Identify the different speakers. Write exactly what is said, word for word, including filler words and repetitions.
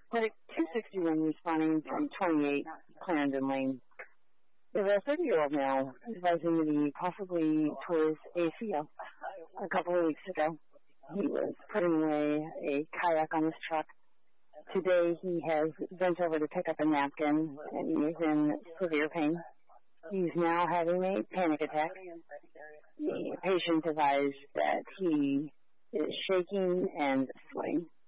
Speaker 1: Medic two sixty-one responding from twenty-eight Clarendon Lane. There's a thirty-year-old male advising that he possibly tore his A C L a couple of weeks ago. He was putting away a kayak on his truck. Today he has bent over to pick up a napkin and he is in severe pain. He's now having a panic attack. The patient advised that he is shaking and sweating.